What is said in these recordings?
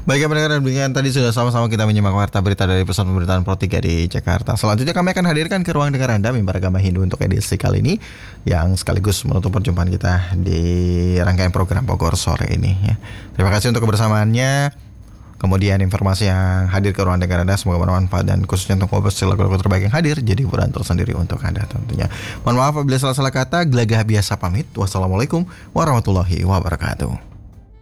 Baik, pendengar dan pendengar, tadi sudah sama-sama kita menyimak warta berita dari Pusat Pemberitaan Pro 3 di Jakarta. Selanjutnya kami akan hadirkan ke ruang dengar Anda mimbar agama Hindu untuk edisi kali ini, yang sekaligus menutup perjumpaan kita di rangkaian program Bogor sore ini ya. Terima kasih untuk kebersamaannya. Kemudian informasi yang hadir ke ruang dengar Anda semoga bermanfaat, dan khususnya untuk ngobrol lagu-lagu terbaik yang hadir jadi hiburan tersendiri untuk Anda tentunya. Mohon maaf apabila salah-salah kata. Gelagah biasa pamit. Wassalamualaikum warahmatullahi wabarakatuh.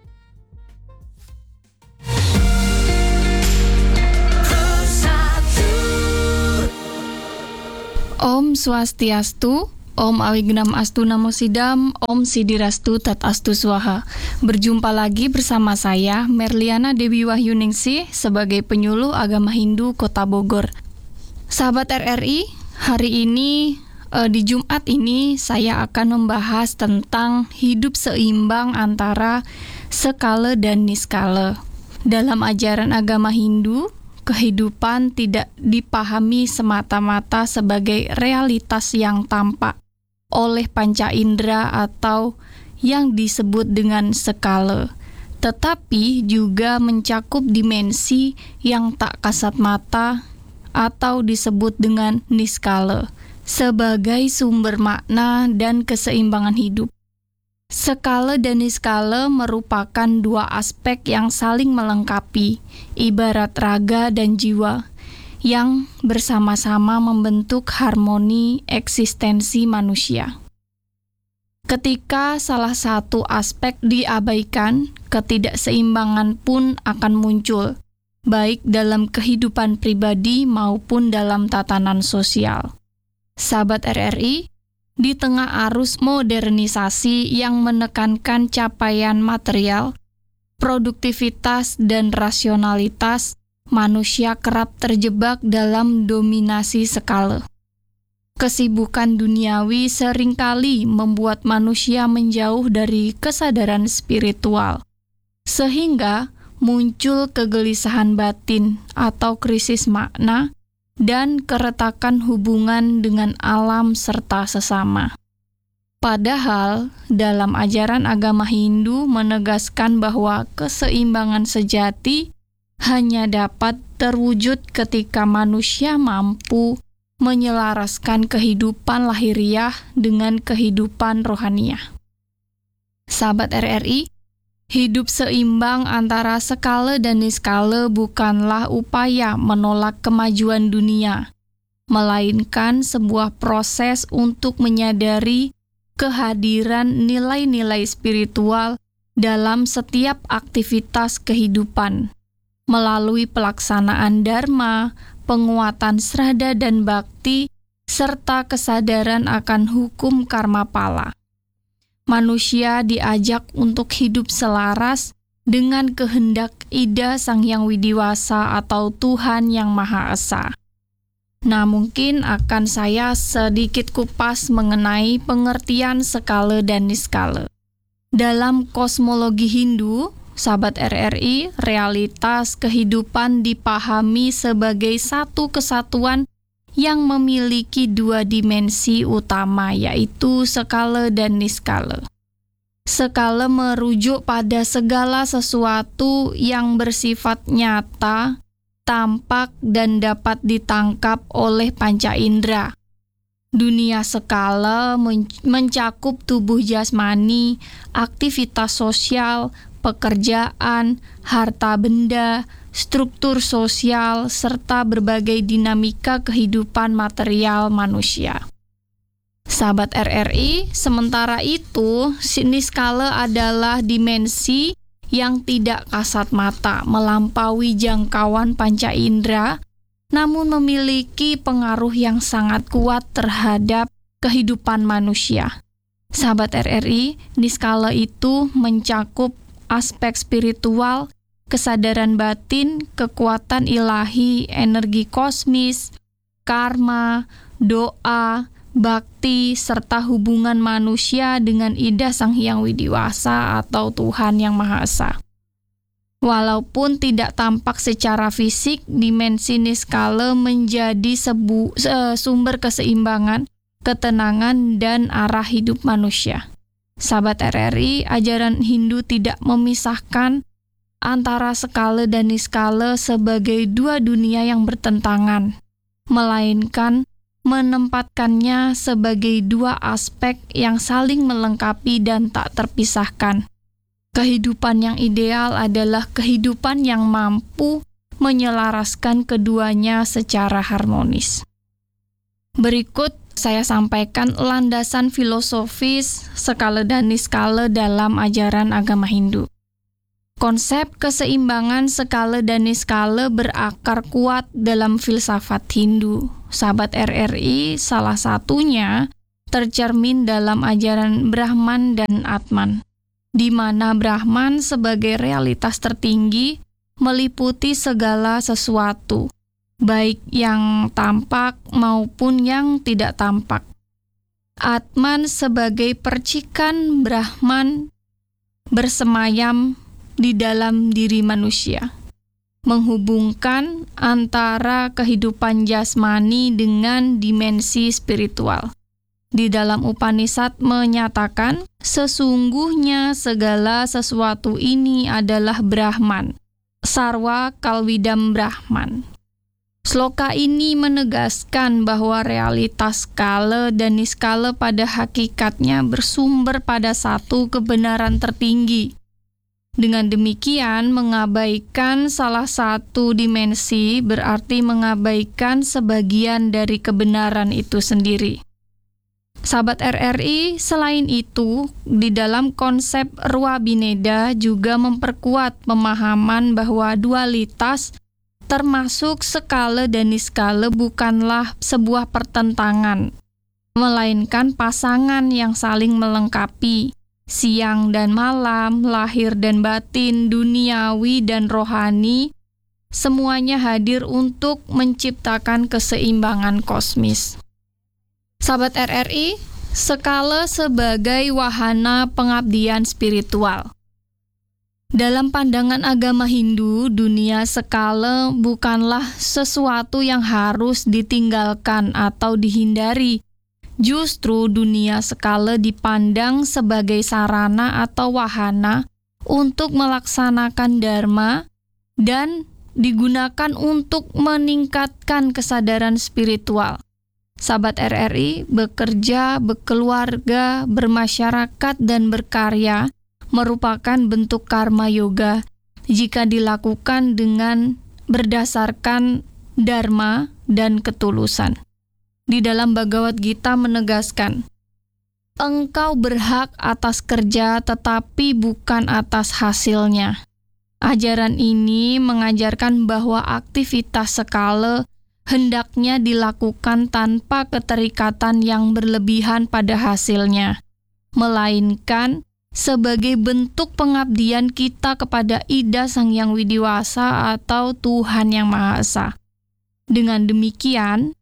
Om Swastiastu, Om Awignam Astu Namo Sidam, Om Sidirastu Tat Astu Swaha. Berjumpa lagi bersama saya, Merliana Dewi Wahyuningsih, sebagai penyuluh agama Hindu Kota Bogor. Sahabat RRI, hari ini di Jumat ini saya akan membahas tentang hidup seimbang antara skala dan niskala. Dalam ajaran agama Hindu, kehidupan tidak dipahami semata-mata sebagai realitas yang tampak oleh panca indera atau yang disebut dengan skala, tetapi juga mencakup dimensi yang tak kasat mata atau disebut dengan niskala sebagai sumber makna dan keseimbangan hidup. Skala dan niskala merupakan dua aspek yang saling melengkapi, ibarat raga dan jiwa, yang bersama-sama membentuk harmoni eksistensi manusia. Ketika salah satu aspek diabaikan, ketidakseimbangan pun akan muncul, baik dalam kehidupan pribadi maupun dalam tatanan sosial. Sahabat RRI, di tengah arus modernisasi yang menekankan capaian material, produktivitas, dan rasionalitas, manusia kerap terjebak dalam dominasi skala. Kesibukan duniawi seringkali membuat manusia menjauh dari kesadaran spiritual, sehingga muncul kegelisahan batin atau krisis makna dan keretakan hubungan dengan alam serta sesama. Padahal, dalam ajaran agama Hindu menegaskan bahwa keseimbangan sejati hanya dapat terwujud ketika manusia mampu menyelaraskan kehidupan lahiriah dengan kehidupan rohaniah. Sahabat RRI, hidup seimbang antara skala dan niskala bukanlah upaya menolak kemajuan dunia, melainkan sebuah proses untuk menyadari kehadiran nilai-nilai spiritual dalam setiap aktivitas kehidupan, melalui pelaksanaan dharma, penguatan srada dan bakti, serta kesadaran akan hukum karma pala. Manusia diajak untuk hidup selaras dengan kehendak Ida Sang Hyang Widiwasa atau Tuhan Yang Maha Esa. Nah, mungkin akan saya sedikit kupas mengenai pengertian skala dan niskala. Dalam kosmologi Hindu, sahabat RRI, realitas kehidupan dipahami sebagai satu kesatuan yang memiliki dua dimensi utama, yaitu skala dan niskala. Skala merujuk pada segala sesuatu yang bersifat nyata, tampak, dan dapat ditangkap oleh panca indera. Dunia skala mencakup tubuh jasmani, aktivitas sosial, pekerjaan, harta benda, struktur sosial, serta berbagai dinamika kehidupan material manusia. Sahabat RRI, sementara itu, niskala adalah dimensi yang tidak kasat mata, melampaui jangkauan panca indera, namun memiliki pengaruh yang sangat kuat terhadap kehidupan manusia. Sahabat RRI, niskala itu mencakup aspek spiritual, kesadaran batin, kekuatan ilahi, energi kosmis, karma, doa, bakti, serta hubungan manusia dengan Ida Sang Hyang Widiwasa atau Tuhan Yang Maha Esa. Walaupun tidak tampak secara fisik, dimensi niskala menjadi sumber keseimbangan, ketenangan, dan arah hidup manusia. Sahabat RRI, ajaran Hindu tidak memisahkan antara skala dan niskala sebagai dua dunia yang bertentangan, melainkan menempatkannya sebagai dua aspek yang saling melengkapi dan tak terpisahkan. Kehidupan yang ideal adalah kehidupan yang mampu menyelaraskan keduanya secara harmonis. Berikut saya sampaikan landasan filosofis skala dan niskala dalam ajaran agama Hindu. Konsep keseimbangan skala dan niskala berakar kuat dalam filsafat Hindu. Sahabat RRI, salah satunya tercermin dalam ajaran Brahman dan Atman, di mana Brahman sebagai realitas tertinggi meliputi segala sesuatu, baik yang tampak maupun yang tidak tampak. Atman sebagai percikan Brahman bersemayam di dalam diri manusia, menghubungkan antara kehidupan jasmani dengan dimensi spiritual. Di dalam Upanishad menyatakan, sesungguhnya segala sesuatu ini adalah Brahman, Sarwa Kalvidam Brahman. Sloka ini menegaskan bahwa realitas skala dan niskala pada hakikatnya bersumber pada satu kebenaran tertinggi. Dengan demikian, mengabaikan salah satu dimensi berarti mengabaikan sebagian dari kebenaran itu sendiri. Sahabat RRI, selain itu, di dalam konsep Rua Bineda juga memperkuat pemahaman bahwa dualitas termasuk skala dan niskala bukanlah sebuah pertentangan, melainkan pasangan yang saling melengkapi. Siang dan malam, lahir dan batin, duniawi dan rohani, semuanya hadir untuk menciptakan keseimbangan kosmis. Sahabat RRI, skala sebagai wahana pengabdian spiritual. Dalam pandangan agama Hindu, dunia skala bukanlah sesuatu yang harus ditinggalkan atau dihindari. Justru dunia skala dipandang sebagai sarana atau wahana untuk melaksanakan dharma dan digunakan untuk meningkatkan kesadaran spiritual. Sahabat RRI, bekerja, berkeluarga, bermasyarakat, dan berkarya merupakan bentuk karma yoga jika dilakukan dengan berdasarkan dharma dan ketulusan. Di dalam Bhagavad Gita menegaskan, engkau berhak atas kerja tetapi bukan atas hasilnya. Ajaran ini mengajarkan bahwa aktivitas skala hendaknya dilakukan tanpa keterikatan yang berlebihan pada hasilnya, melainkan sebagai bentuk pengabdian kita kepada Ida Sang Hyang Widiwasa atau Tuhan Yang Maha Esa. Dengan demikian,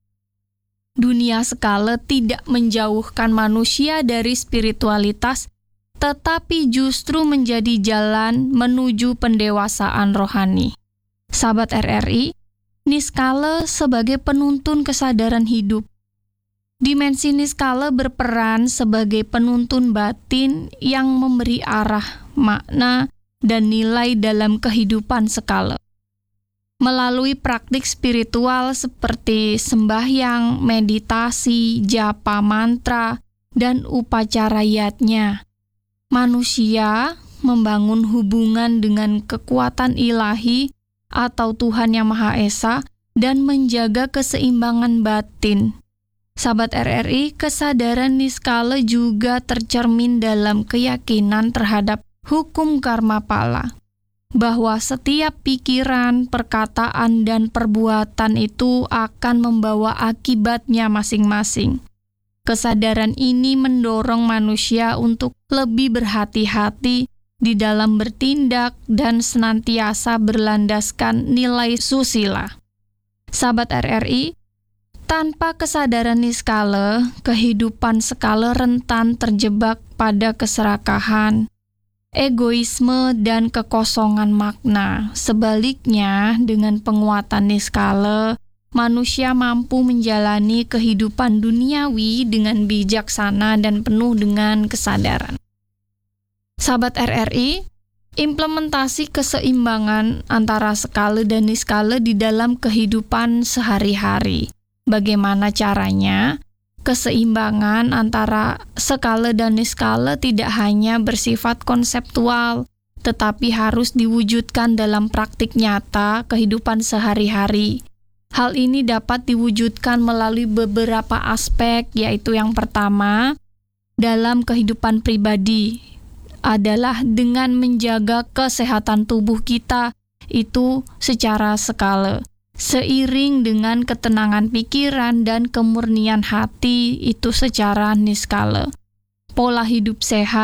dunia skala tidak menjauhkan manusia dari spiritualitas, tetapi justru menjadi jalan menuju pendewasaan rohani. Sahabat RRI, niskala sebagai penuntun kesadaran hidup. Dimensi niskala berperan sebagai penuntun batin yang memberi arah, makna, dan nilai dalam kehidupan skala. Melalui praktik spiritual seperti sembahyang, meditasi, japa mantra, dan upacara yatnya, manusia membangun hubungan dengan kekuatan ilahi atau Tuhan Yang Maha Esa dan menjaga keseimbangan batin. Sahabat RRI, kesadaran niskala juga tercermin dalam keyakinan terhadap hukum karma pala, bahwa setiap pikiran, perkataan, dan perbuatan itu akan membawa akibatnya masing-masing. Kesadaran ini mendorong manusia untuk lebih berhati-hati di dalam bertindak dan senantiasa berlandaskan nilai susila. Sahabat RRI, tanpa kesadaran niskala, kehidupan skala rentan terjebak pada keserakahan, egoisme, dan kekosongan makna. Sebaliknya, dengan penguatan niskala, manusia mampu menjalani kehidupan duniawi dengan bijaksana dan penuh dengan kesadaran. Sahabat RRI, Implementasi keseimbangan antara skala dan niskala di dalam kehidupan sehari-hari. Bagaimana caranya? Keseimbangan antara skala dan niskala tidak hanya bersifat konseptual, tetapi harus diwujudkan dalam praktik nyata kehidupan sehari-hari. Hal ini dapat diwujudkan melalui beberapa aspek, yaitu yang pertama, dalam kehidupan pribadi, adalah dengan menjaga kesehatan tubuh kita, itu secara skala. Seiring dengan ketenangan pikiran dan kemurnian hati, itu secara niskala. Pola hidup sehat